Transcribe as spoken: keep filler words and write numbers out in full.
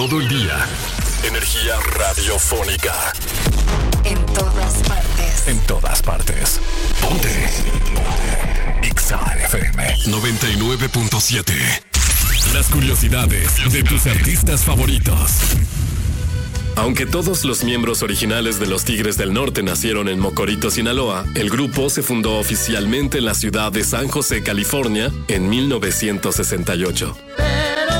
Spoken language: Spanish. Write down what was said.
Todo el día. Energía radiofónica. En todas partes. En todas partes. Ponte. Ponte. Ixa F M noventa y nueve punto siete. Las curiosidades de tus artistas favoritos. Aunque todos los miembros originales de los Tigres del Norte nacieron en Mocorito, Sinaloa, el grupo se fundó oficialmente en la ciudad de San José, California, en mil novecientos sesenta y ocho.